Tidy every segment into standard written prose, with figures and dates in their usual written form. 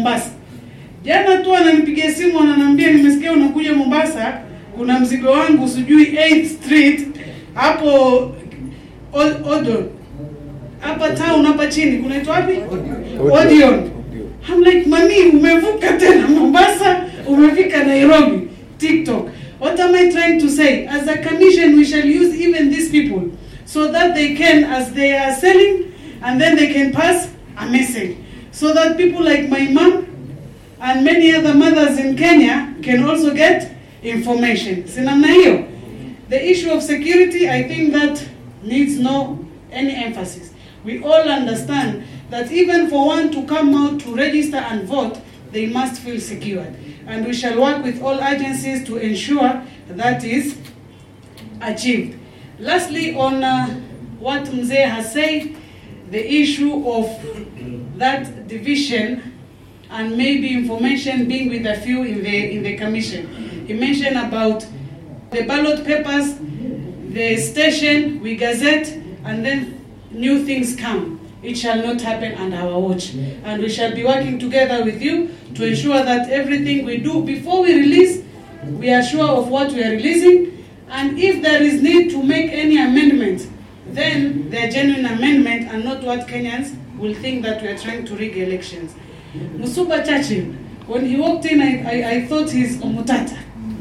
Mombasa. Jana tu ananipigia simu ananiambia nimesikia unakuja Mombasa, kuna mzigo wangu sijui 8th Street hapo Odeon. Hapa town hapa chini kunaitwa wapi? Odeon. I'm like, mani, umevuka tena Mombasa, umefika Nairobi. TikTok. What am I trying to say? As a commission, we shall use even these people so that they can, as they are selling, and then they can pass a message. So that people like my mom and many other mothers in Kenya can also get information. Sinamna hiyo. The issue of security, I think that needs no any emphasis. We all understand that even for one to come out to register and vote, they must feel secured. And we shall work with all agencies to ensure that is achieved. Lastly, on what Mzee has said, the issue of that division and maybe information being with a few in the commission. He mentioned about the ballot papers, the station, we gazette, and then new things come. It shall not happen under our watch. And we shall be working together with you to ensure that everything we do before we release, we are sure of what we are releasing. And if there is need to make any amendments, then they are genuine amendment and not what Kenyans will think that we are trying to rig elections. Musuba Churchill, when he walked in, I thought he's Omutata.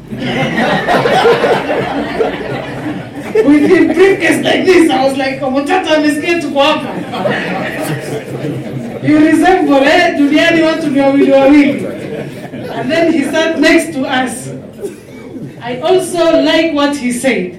With his briefcase like this, I was like, Omutata, I'm scared to go up. You resemble, Duniani watu ni wawili wawili. And then he sat next to us. I also like what he said,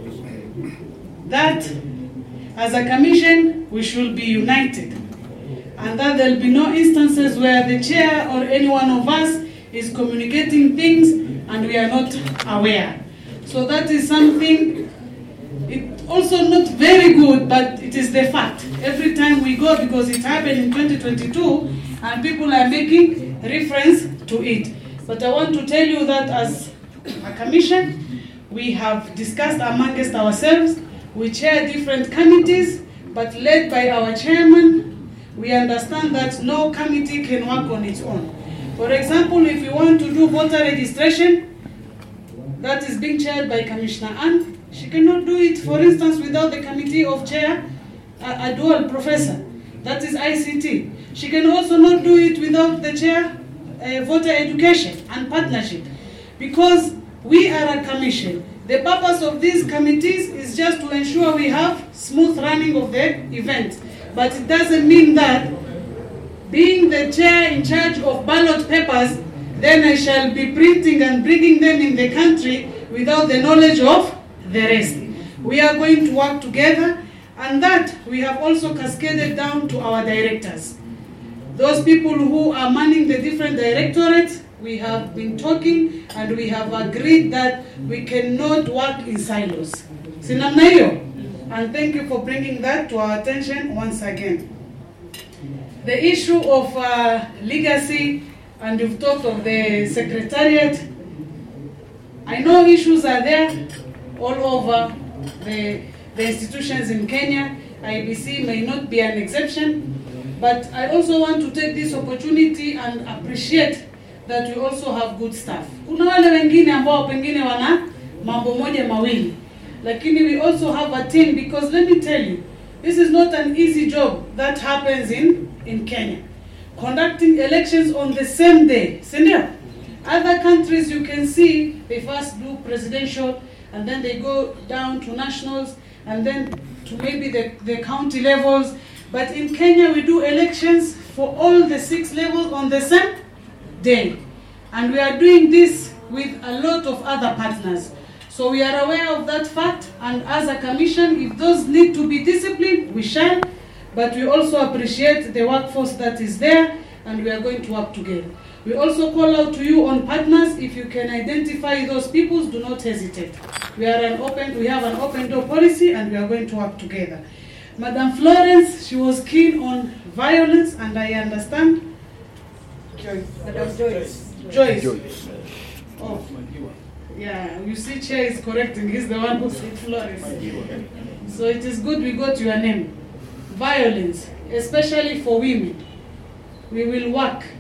that as a commission, we should be united. And that there will be no instances where the chair or any one of us is communicating things and we are not aware. So that is something, it's also not very good, but it is the fact. Every time we go, because it happened in 2022, and people are making reference to it. But I want to tell you that as a commission, we have discussed amongst ourselves. We chair different committees, but led by our chairman, we understand that no committee can work on its own. For example, if you want to do voter registration, that is being chaired by Commissioner Ann, she cannot do it, for instance, without the committee of chair, a dual professor. That is ICT. She can also not do it without the chair, voter education and partnership. Because we are a commission. The purpose of these committees is just to ensure we have smooth running of the event. But it doesn't mean that being the chair in charge of ballot papers, then I shall be printing and bringing them in the country without the knowledge of the rest. We are going to work together, and that we have also cascaded down to our directors. Those people who are manning the different directorates, we have been talking and we have agreed that we cannot work in silos. Sinamna hiyo? And thank you for bringing that to our attention once again. The issue of legacy, and you've talked of the secretariat. I know issues are there all over the institutions in Kenya. IBC may not be an exception, but I also want to take this opportunity and appreciate that we also have good staff. Kuna wale wengine ambao pengine wana mambo moja mawili. Lakini we also have a team, because let me tell you, this is not an easy job that happens in Kenya. Conducting elections on the same day. Sindio? Other countries you can see, they first do presidential and then they go down to nationals and then to maybe the county levels. But in Kenya we do elections for all the 6 levels on the same day. And we are doing this with a lot of other partners. So we are aware of that fact, and as a commission, if those need to be disciplined, we shall. But we also appreciate the workforce that is there, and we are going to work together. We also call out to you on partners. If you can identify those people, do not hesitate. We have an open door policy, and we are going to work together. Madam Florence, she was keen on violence, and I understand. Madam Joyce. Oh. Yeah, you see, Chair is correcting. He's the one who said Florence. So it is good we got your name. Violence, especially for women. We will work